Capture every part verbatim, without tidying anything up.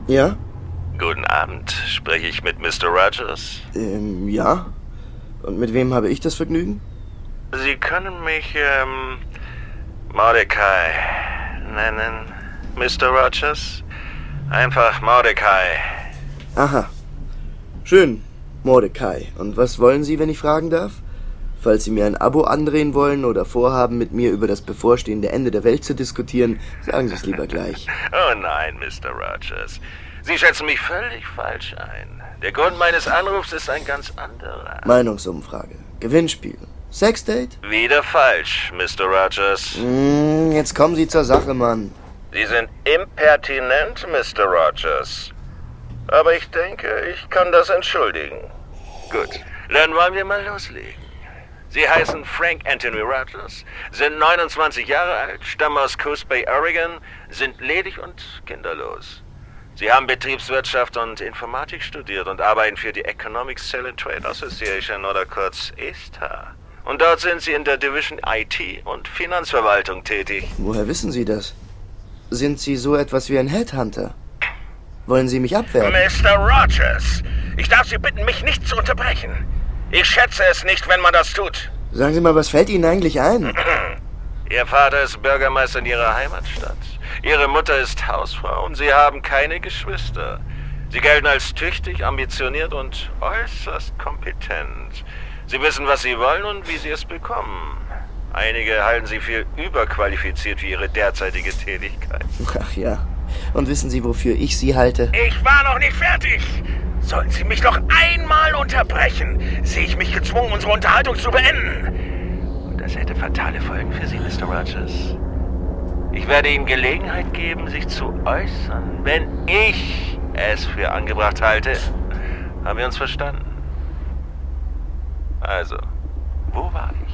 Ja? Guten Abend. Spreche ich mit Mister Rogers? Ähm, ja. Und mit wem habe ich das Vergnügen? Sie können mich, ähm, Mordecai nennen, Mister Rogers. Einfach Mordecai. Aha. Schön, Mordecai. Und was wollen Sie, wenn ich fragen darf? Falls Sie mir ein Abo andrehen wollen oder vorhaben, mit mir über das bevorstehende Ende der Welt zu diskutieren, sagen Sie es lieber gleich. Oh nein, Mister Rogers. Sie schätzen mich völlig falsch ein. Der Grund meines Anrufs ist ein ganz anderer. Meinungsumfrage. Gewinnspiel. Sexdate? Wieder falsch, Mister Rogers. Mm, jetzt kommen Sie zur Sache, Mann. Sie sind impertinent, Mister Rogers. Aber ich denke, ich kann das entschuldigen. Gut, dann wollen wir mal loslegen. Sie heißen Frank Anthony Rogers, sind neunundzwanzig Jahre alt, stammen aus Coast Bay, Oregon, sind ledig und kinderlos. Sie haben Betriebswirtschaft und Informatik studiert und arbeiten für die Economic Sale and Trade Association oder kurz E S T A. Und dort sind Sie in der Division I T und Finanzverwaltung tätig. Woher wissen Sie das? Sind Sie so etwas wie ein Headhunter? Wollen Sie mich abwerben? Mister Rogers, ich darf Sie bitten, mich nicht zu unterbrechen. Ich schätze es nicht, wenn man das tut. Sagen Sie mal, was fällt Ihnen eigentlich ein? Ihr Vater ist Bürgermeister in Ihrer Heimatstadt. Ihre Mutter ist Hausfrau und Sie haben keine Geschwister. Sie gelten als tüchtig, ambitioniert und äußerst kompetent. Sie wissen, was Sie wollen und wie Sie es bekommen. Einige halten Sie für überqualifiziert für Ihre derzeitige Tätigkeit. Ach ja. Und wissen Sie, wofür ich Sie halte? Ich war noch nicht fertig. Sollten Sie mich noch einmal unterbrechen, sehe ich mich gezwungen, unsere Unterhaltung zu beenden. Und das hätte fatale Folgen für Sie, Mister Rogers. Ich werde Ihnen Gelegenheit geben, sich zu äußern, wenn ich es für angebracht halte. Haben wir uns verstanden? Also, wo war ich?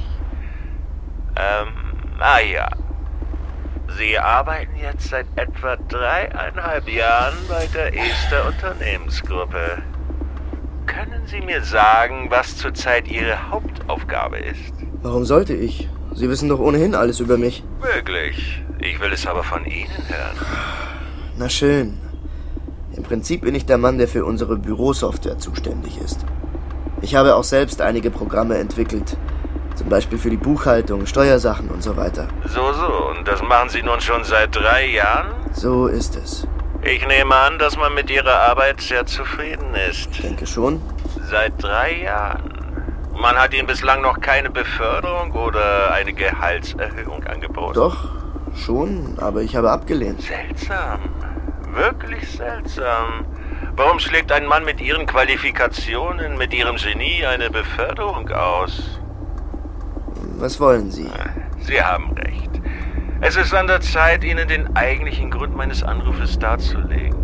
Ähm, ah ja. Sie arbeiten jetzt seit etwa dreieinhalb Jahren bei der Ester Unternehmensgruppe. Können Sie mir sagen, was zurzeit Ihre Hauptaufgabe ist? Warum sollte ich? Sie wissen doch ohnehin alles über mich. Wirklich? Ich will es aber von Ihnen hören. Na schön. Im Prinzip bin ich der Mann, der für unsere Bürosoftware zuständig ist. Ich habe auch selbst einige Programme entwickelt. Zum Beispiel für die Buchhaltung, Steuersachen und so weiter. So, so. Und das machen Sie nun schon seit drei Jahren? So ist es. Ich nehme an, dass man mit Ihrer Arbeit sehr zufrieden ist. Ich denke schon. Seit drei Jahren. Man hat Ihnen bislang noch keine Beförderung oder eine Gehaltserhöhung angeboten? Doch, schon, aber ich habe abgelehnt. Seltsam. Wirklich seltsam. Warum schlägt ein Mann mit Ihren Qualifikationen, mit Ihrem Genie eine Beförderung aus? Was wollen Sie? Sie haben recht. Es ist an der Zeit, Ihnen den eigentlichen Grund meines Anrufes darzulegen.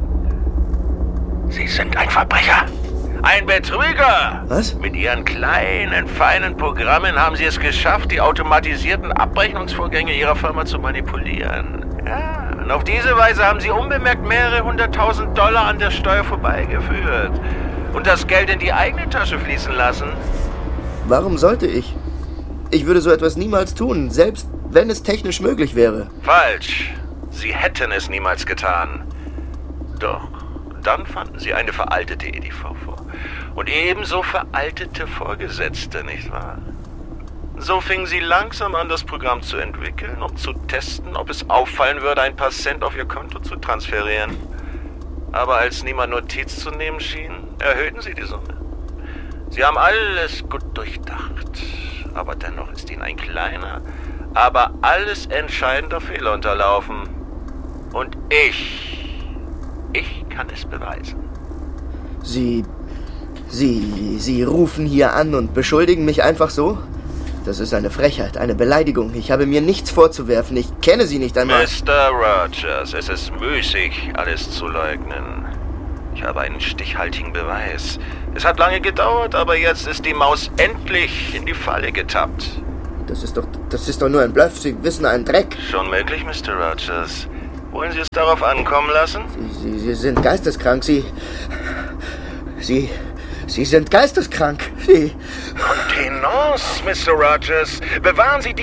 Sie sind ein Verbrecher. Ein Betrüger! Was? Mit Ihren kleinen, feinen Programmen haben Sie es geschafft, die automatisierten Abrechnungsvorgänge Ihrer Firma zu manipulieren. Ja, und auf diese Weise haben Sie unbemerkt mehrere hunderttausend Dollar an der Steuer vorbeigeführt und das Geld in die eigene Tasche fließen lassen. Warum sollte ich? Ich würde so etwas niemals tun, selbst wenn es technisch möglich wäre. Falsch. Sie hätten es niemals getan. Doch, dann fanden Sie eine veraltete E D V vor. Und ebenso veraltete Vorgesetzte, nicht wahr? So fingen Sie langsam an, das Programm zu entwickeln, um zu testen, ob es auffallen würde, ein paar Cent auf Ihr Konto zu transferieren. Aber als niemand Notiz zu nehmen schien, erhöhten Sie die Summe. Sie haben alles gut durchdacht. Aber dennoch ist Ihnen ein kleiner, aber alles entscheidender Fehler unterlaufen. Und ich, ich kann es beweisen. Sie, Sie, Sie rufen hier an und beschuldigen mich einfach so? Das ist eine Frechheit, eine Beleidigung. Ich habe mir nichts vorzuwerfen. Ich kenne Sie nicht einmal. Mister Rogers, es ist müßig, alles zu leugnen. Ich habe einen stichhaltigen Beweis. Es hat lange gedauert, aber jetzt ist die Maus endlich in die Falle getappt. Das ist doch, das ist doch nur ein Bluff. Sie wissen einen Dreck. Schon möglich, Mister Rogers. Wollen Sie es darauf ankommen lassen? Sie, Sie, Sie sind geisteskrank. Sie, Sie, Sie sind geisteskrank. Sie... Kontenance, Mister Rogers. Bewahren Sie die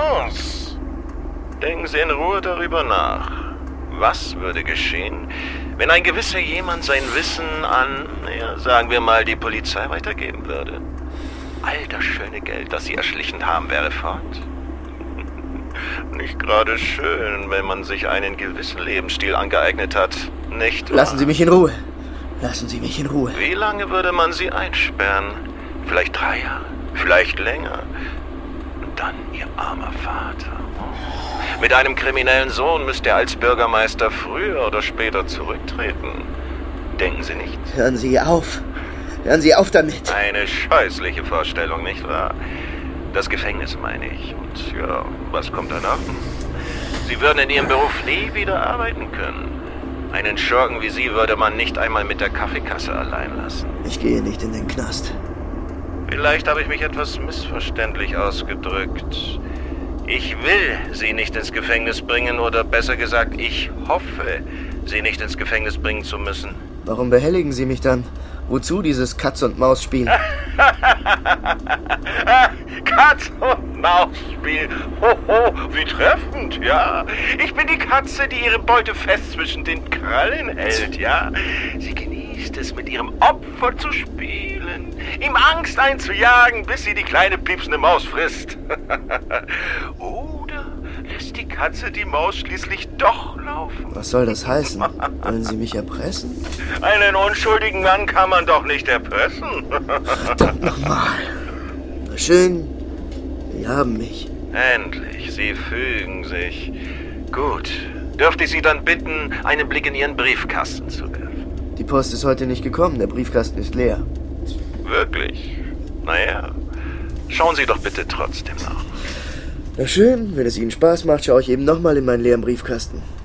Kontenance. Denken Sie in Ruhe darüber nach. Was würde geschehen, wenn ein gewisser jemand sein Wissen an, ja, sagen wir mal, die Polizei weitergeben würde? All das schöne Geld, das sie erschlichen haben, wäre fort. Nicht gerade schön, wenn man sich einen gewissen Lebensstil angeeignet hat, nicht wahr? Lassen Sie mich in Ruhe. Lassen Sie mich in Ruhe. Wie lange würde man sie einsperren? Vielleicht drei Jahre, vielleicht länger. Und dann Ihr armer Vater. Mit einem kriminellen Sohn müsste er als Bürgermeister früher oder später zurücktreten. Denken Sie nicht? Hören Sie auf. Hören Sie auf damit. Eine scheußliche Vorstellung, nicht wahr? Das Gefängnis, meine ich. Und ja, was kommt danach? Sie würden in Ihrem Beruf nie wieder arbeiten können. Einen Schurken wie Sie würde man nicht einmal mit der Kaffeekasse allein lassen. Ich gehe nicht in den Knast. Vielleicht habe ich mich etwas missverständlich ausgedrückt. Ich will Sie nicht ins Gefängnis bringen, oder besser gesagt, ich hoffe, Sie nicht ins Gefängnis bringen zu müssen. Warum behelligen Sie mich dann? Wozu dieses Katz-und-Maus-Spiel? Katz-und-Maus-Spiel. Hoho, wie treffend, ja. Ich bin die Katze, die ihre Beute fest zwischen den Krallen hält, ja. Sie genießt es, mit ihrem Opfer zu spielen, ihm Angst einzujagen, bis sie die kleine piepsende Maus frisst. Oder lässt die Katze die Maus schließlich doch laufen? Was soll das heißen? Wollen Sie mich erpressen? Einen unschuldigen Mann kann man doch nicht erpressen. Verdammt nochmal. Schön, Sie haben mich. Endlich, Sie fügen sich. Gut, dürfte ich Sie dann bitten, einen Blick in Ihren Briefkasten zu werfen? Die Post ist heute nicht gekommen, der Briefkasten ist leer. Wirklich? Naja, schauen Sie doch bitte trotzdem nach. Na schön, wenn es Ihnen Spaß macht, schaue ich eben nochmal in meinen leeren Briefkasten.